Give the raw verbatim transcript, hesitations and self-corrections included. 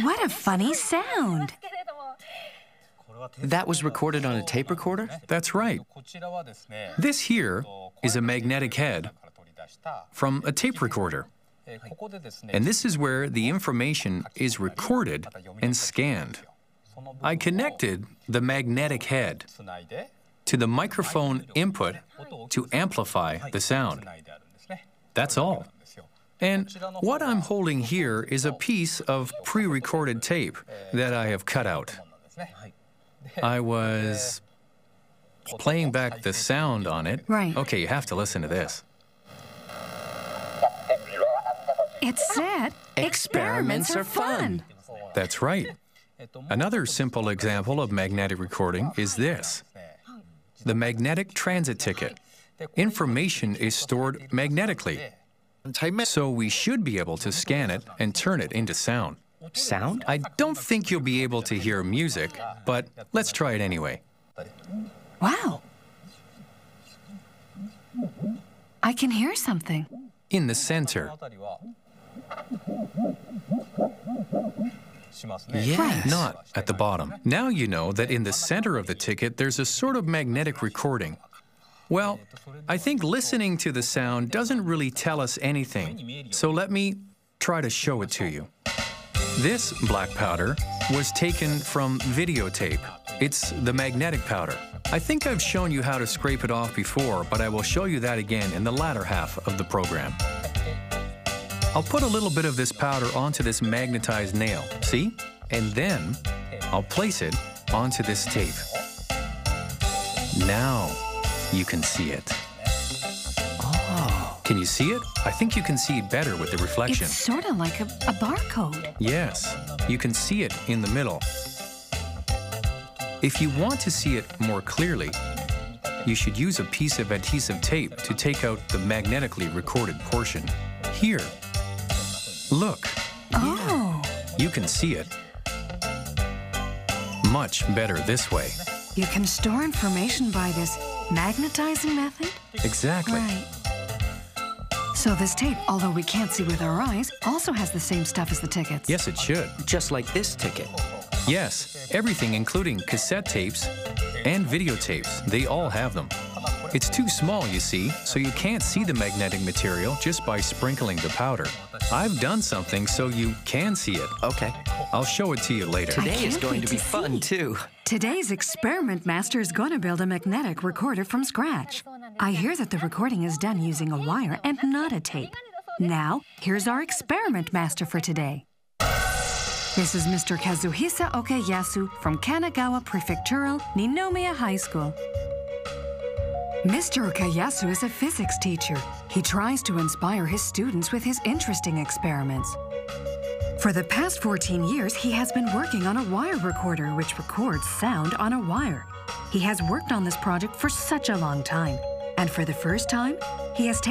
What a funny sound. That was recorded on a tape recorder? That's right. This here is a magnetic head from a tape recorder. And this is where the information is recorded and scanned. I connected the magnetic head to the microphone input to amplify the sound. That's all. And what I'm holding here is a piece of pre-recorded tape that I have cut out. I was playing back the sound on it. Right. Okay, you have to listen to this. It said, experiments are fun. That's right. Another simple example of magnetic recording is this. The magnetic transit ticket. Information is stored magnetically, so we should be able to scan it and turn it into sound. Sound? I don't think you'll be able to hear music, but let's try it anyway. Wow. I can hear something. In the center. Yes. Not at the bottom. Now you know that in the center of the ticket, there's a sort of magnetic recording. Well, I think listening to the sound doesn't really tell us anything, so let me try to show it to you. This black powder was taken from videotape. It's the magnetic powder. I think I've shown you how to scrape it off before, but I will show you that again in the latter half of the program. I'll put a little bit of this powder onto this magnetized nail, see? And then I'll place it onto this tape. Now you can see it. Oh. Can you see it? I think you can see it better with the reflection. It's sort of like a, a barcode. Yes, you can see it in the middle. If you want to see it more clearly, you should use a piece of adhesive tape to take out the magnetically recorded portion. Here. Look. Oh. You can see it much better this way. You can store information by this magnetizing method? Exactly. Right. So this tape, although we can't see with our eyes, also has the same stuff as the tickets. Yes, it should. Just like this ticket. Yes, everything including cassette tapes and videotapes, they all have them. It's too small, you see, so you can't see the magnetic material just by sprinkling the powder. I've done something so you can see it. Okay. I'll show it to you later. I Today is can't going wait to be to fun, see. too. Today's experiment master is going to build a magnetic recorder from scratch. I hear that the recording is done using a wire and not a tape. Now, here's our experiment master for today. This is Mister Kazuhisa Okayasu from Kanagawa Prefectural Ninomiya High School. Mister Okayasu is a physics teacher. He tries to inspire his students with his interesting experiments. For the past fourteen years, he has been working on a wire recorder which records sound on a wire. He has worked on this project for such a long time, and for the first time, he has taken